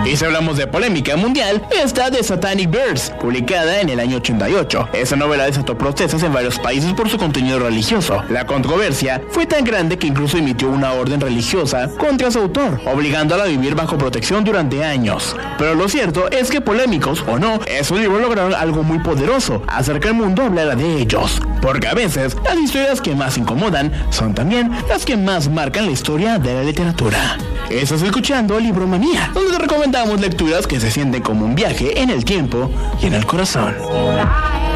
Y si hablamos de polémica mundial, está The Satanic Verse, publicada en el año 88. Esta novela desató protestas en varios países por su contenido religioso. La controversia fue tan grande que incluso emitió una orden religiosa contra su autor, obligándola a vivir bajo protección durante años. Pero lo cierto es que, polémicos o no, esos libros lograron algo muy poderoso: hacer que el mundo hablara de ellos. Porque a veces, las historias que más incomodan son también las que más marcan la historia de la literatura. Estás escuchando Libromanía, donde te recomendamos lecturas que se sienten como un viaje en el tiempo y en el corazón.